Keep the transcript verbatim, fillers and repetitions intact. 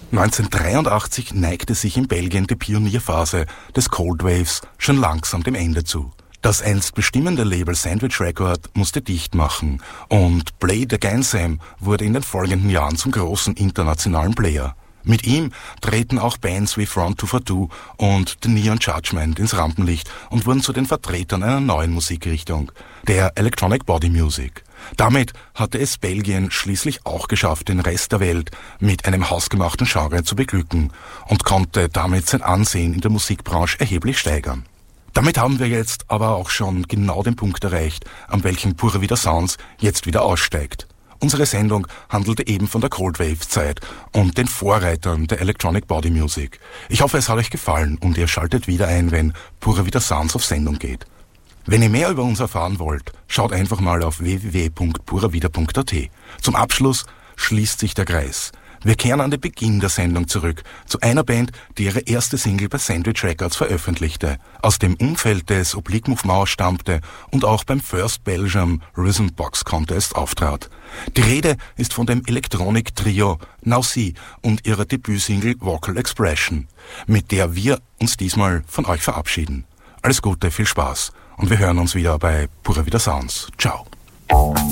neunzehnhundertdreiundachtzig neigte sich in Belgien die Pionierphase des Cold Waves schon langsam dem Ende zu. Das einst bestimmende Label Sandwich Record musste dicht machen und Play the Again Sam wurde in den folgenden Jahren zum großen internationalen Player. Mit ihm treten auch Bands wie Front two forty-two und The Neon Judgment ins Rampenlicht und wurden zu den Vertretern einer neuen Musikrichtung, der Electronic Body Music. Damit hatte es Belgien schließlich auch geschafft, den Rest der Welt mit einem hausgemachten Genre zu beglücken und konnte damit sein Ansehen in der Musikbranche erheblich steigern. Damit haben wir jetzt aber auch schon genau den Punkt erreicht, an welchem Pura Vida Sounds jetzt wieder aussteigt. Unsere Sendung handelte eben von der Cold Wave Zeit und den Vorreitern der Electronic Body Music. Ich hoffe, es hat euch gefallen und ihr schaltet wieder ein, wenn Pura Vida Sounds auf Sendung geht. Wenn ihr mehr über uns erfahren wollt, schaut einfach mal auf w w w punkt pura vida punkt a t. Zum Abschluss schließt sich der Kreis. Wir kehren an den Beginn der Sendung zurück, zu einer Band, die ihre erste Single bei Sandwich Records veröffentlichte, aus dem Umfeld des Oblique Mouvement stammte und auch beim First Belgium Rhythm Box Contest auftrat. Die Rede ist von dem Elektronik-Trio Nausi und ihrer Debütsingle Vocal Expression, mit der wir uns diesmal von euch verabschieden. Alles Gute, viel Spaß und wir hören uns wieder bei Pura Vida Sounds. Ciao.